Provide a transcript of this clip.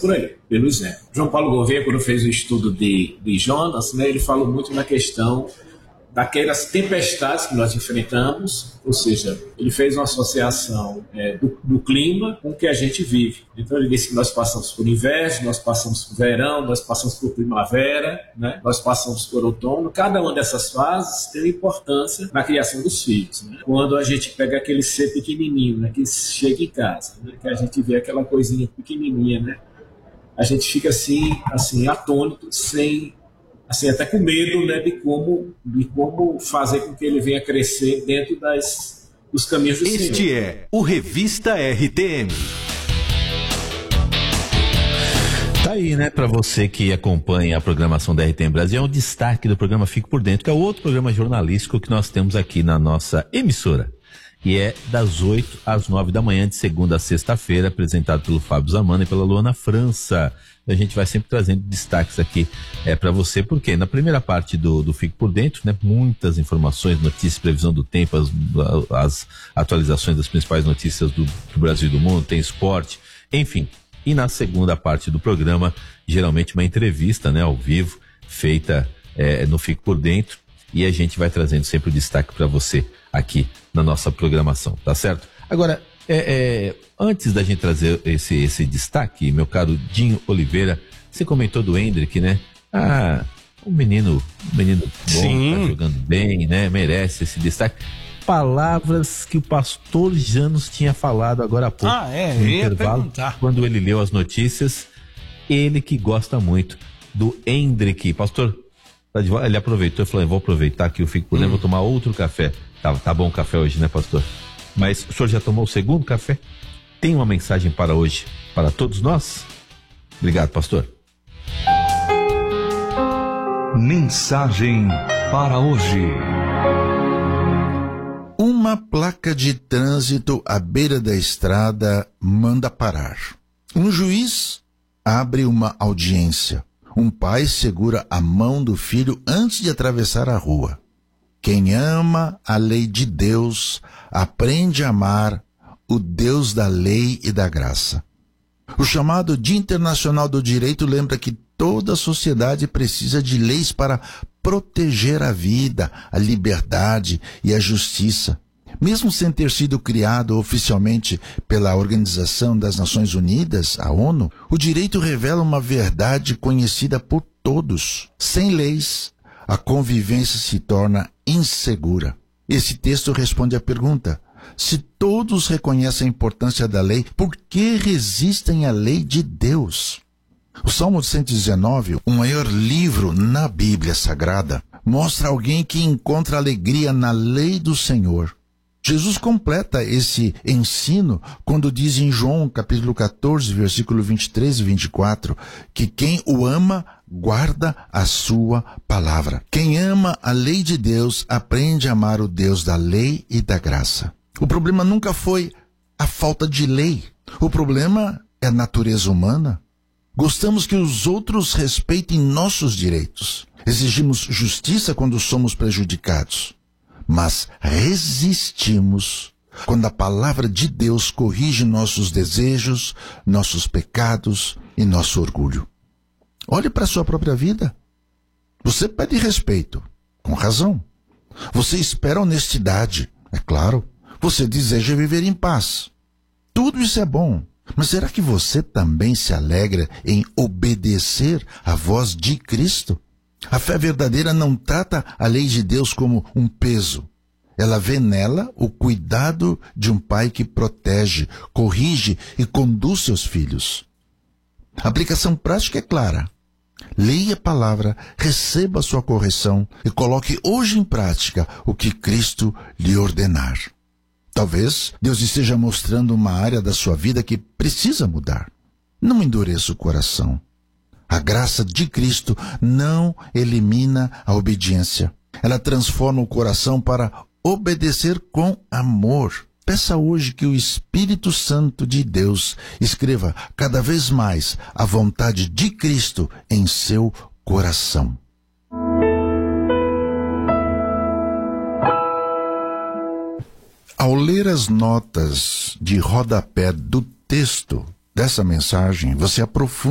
por aí, pelo exemplo. João Paulo Gouveia, quando fez o estudo de Jonas, né, ele falou muito na questão daquelas tempestades que nós enfrentamos, ou seja, ele fez uma associação do clima com o que a gente vive. Então ele disse que nós passamos por inverno, nós passamos por verão, nós passamos por primavera, né? Nós passamos por outono. Cada uma dessas fases tem importância na criação dos filhos. Né? Quando a gente pega aquele ser pequenininho, né, que chega em casa, né, que a gente vê aquela coisinha pequenininha, né, a gente fica assim atônito, sem assim, até com medo, né, de como fazer com que ele venha crescer dentro dos caminhos do Senhor. Este é o Revista RTM. Tá aí, né, para você que acompanha a programação da RTM Brasil, é um destaque do programa Fique por Dentro, que é outro programa jornalístico que nós temos aqui na nossa emissora. E é das 8 às 9 da manhã, de segunda a sexta-feira, apresentado pelo Fábio Zamana e pela Luana França. A gente vai sempre trazendo destaques aqui para você, porque na primeira parte do Fique por Dentro, né, muitas informações, notícias, previsão do tempo, as atualizações das principais notícias do Brasil e do mundo, tem esporte, enfim. E na segunda parte do programa, geralmente uma entrevista, né, ao vivo, feita no Fique por Dentro, e a gente vai trazendo sempre o destaque para você aqui na nossa programação, tá certo? Agora, antes da gente trazer esse destaque, meu caro Dinho Oliveira, você comentou do Hendrick, né? Um menino bom, sim, tá jogando bem, né? Merece esse destaque. Palavras que o pastor Janos tinha falado agora há pouco, no intervalo, quando ele leu as notícias. Ele que gosta muito do Hendrick. Pastor, ele aproveitou e falou: vou aproveitar que eu fico por dentro, vou tomar outro café. Tá bom o café hoje, né, pastor? Mas o senhor já tomou o segundo café? Tem uma mensagem para hoje, para todos nós? Obrigado, pastor. Mensagem para hoje. Uma placa de trânsito à beira da estrada manda parar. Um juiz abre uma audiência. Um pai segura a mão do filho antes de atravessar a rua. Quem ama a lei de Deus aprende a amar o Deus da lei e da graça. O chamado Dia Internacional do Direito lembra que toda a sociedade precisa de leis para proteger a vida, a liberdade e a justiça. Mesmo sem ter sido criado oficialmente pela Organização das Nações Unidas, a ONU, o direito revela uma verdade conhecida por todos. Sem leis, a convivência se torna insegura. Esse texto responde à pergunta: se todos reconhecem a importância da lei, por que resistem à lei de Deus? O Salmo 119, o maior livro na Bíblia Sagrada, mostra alguém que encontra alegria na lei do Senhor. Jesus completa esse ensino quando diz em João, capítulo 14, versículo 23 e 24, que quem o ama, guarda a sua palavra. Quem ama a lei de Deus, aprende a amar o Deus da lei e da graça. O problema nunca foi a falta de lei. O problema é a natureza humana. Gostamos que os outros respeitem nossos direitos. Exigimos justiça quando somos prejudicados. Mas resistimos quando a palavra de Deus corrige nossos desejos, nossos pecados e nosso orgulho. Olhe para a sua própria vida. Você pede respeito, com razão. Você espera honestidade, é claro. Você deseja viver em paz. Tudo isso é bom. Mas será que você também se alegra em obedecer à voz de Cristo? A fé verdadeira não trata a lei de Deus como um peso. Ela vê nela o cuidado de um pai que protege, corrige e conduz seus filhos. A aplicação prática é clara. Leia a palavra, receba a sua correção e coloque hoje em prática o que Cristo lhe ordenar. Talvez Deus esteja mostrando uma área da sua vida que precisa mudar. Não endureça o coração. A graça de Cristo não elimina a obediência. Ela transforma o coração para obedecer com amor. Peça hoje que o Espírito Santo de Deus escreva cada vez mais a vontade de Cristo em seu coração. Ao ler as notas de rodapé do texto dessa mensagem, você aprofunda